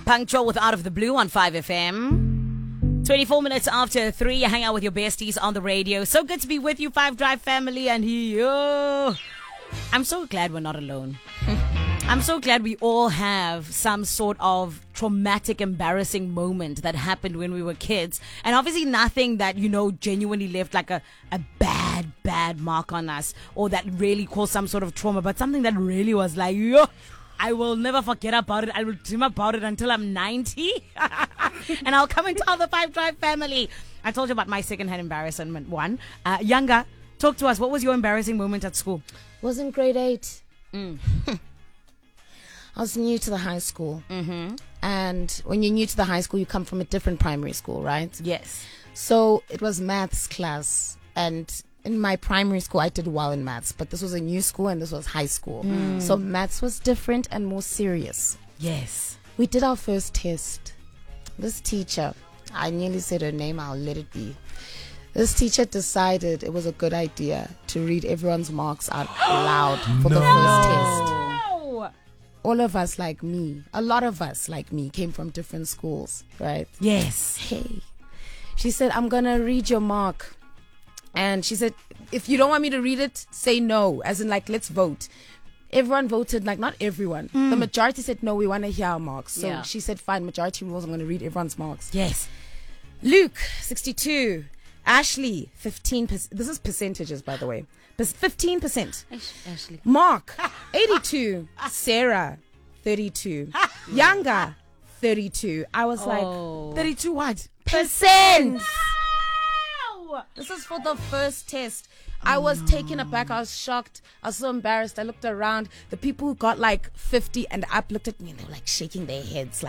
Punctual with Out of the Blue on 5FM. 24 minutes after 3, you hang out with your besties on the radio. So good to be with you, Five Drive family. And I'm so glad we're not alone. I'm so glad we all have some sort of traumatic, embarrassing moment that happened when we were kids. And obviously nothing that, genuinely left like a bad mark on us or that really caused some sort of trauma, but something that really was like, I will never forget about it. I will dream about it until I'm 90. And I'll come and tell the Five Drive family. I told you about my secondhand embarrassment one. Younger, talk to us. What was your embarrassing moment at school? Was in grade 8. I was new to the high school. Mm-hmm. And when you're new to the high school, you come from a different primary school, right? Yes. So it was maths class. And in my primary school, I did well in maths. But this was a new school and this was high school. So maths was different and more serious. Yes. We did our first test. This teacher, I nearly said her name, I'll let it be. This teacher decided it was a good idea to read everyone's marks out loud for the first test. All of us like me, a lot of us like me, came from different schools, right? Yes. Hey. She said, I'm going to read your mark. And she said, if you don't want me to read it, say no. As in, let's vote. Everyone voted, not everyone. The majority said, no, we want to hear our marks. So she said, fine, majority rules, I'm going to read everyone's marks. Yes. Luke, 62. Ashley, 15%. This is percentages, by the way. 15%. Ashley. Mark, 82. Sarah, 32. Younger, 32. I was like, 32 what? Percent. This is for the first test. I was taken aback. I was shocked. I was so embarrassed. I looked around. The people who got 50 and up looked at me and they were shaking their heads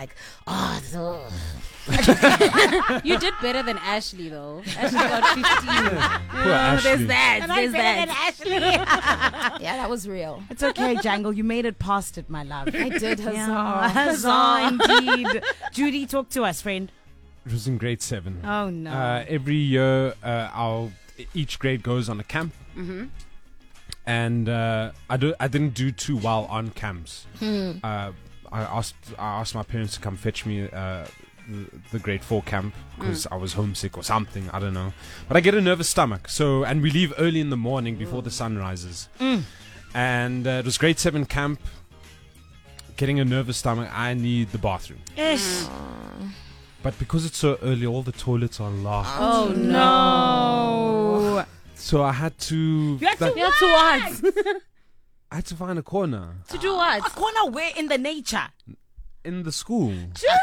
You did better than Ashley though. Ashley got 15. Poor Ashley. There's that. There's that. Ashley. Yeah, that was real. It's okay, Jangle. You made it past it, my love. I did. Huzzah. Yeah. Huzzah, indeed. Judy, talk to us, friend. It was in grade 7. Oh, no. Every year, each grade goes on a camp. Mm-hmm. And I didn't do too well on camps. I asked my parents to come fetch me the grade 4 camp because I was homesick or something. I don't know. But I get a nervous stomach. And we leave early in the morning before the sun rises. And it was grade 7 camp. Getting a nervous stomach, I need the bathroom. Yes. But because it's so early, all the toilets are locked. Oh, no. So I had to... You had to what? I had to find a corner. To do what? A corner where in the nature? In the school.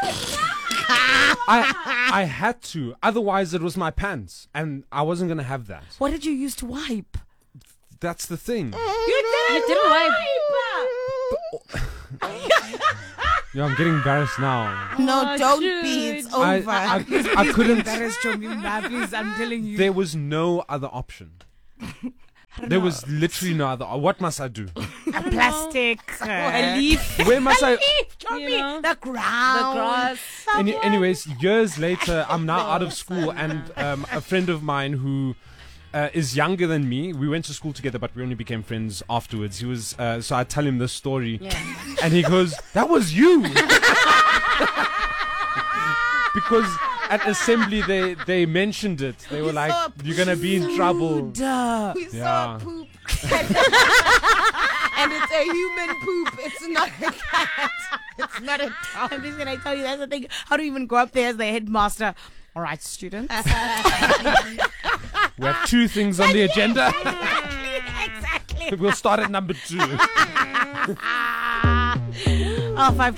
I had to. Otherwise, it was my pants. And I wasn't going to have that. What did you use to wipe? That's the thing. You didn't wipe. Yeah, I'm getting embarrassed now. No, don't be. It's over. I couldn't. Please, I'm telling you. There was no other option. There was literally no other. What must I do? A plastic. A leaf. Where must I? The ground. The grass. Anyways, years later, I'm now out of school, and a friend of mine who is younger than me. We went to school together, but we only became friends afterwards. He was so I tell him this story, and he goes, "That was you," because at assembly they mentioned it. They were like, "You're gonna be in trouble." We saw a poop, and it's a human poop. It's not a cat. It's not a dog. I'm just gonna tell you, that's the thing. How do you even go up there as the headmaster? All right, students. We have 2 things on the agenda. Exactly. We'll start at number 2. Our 5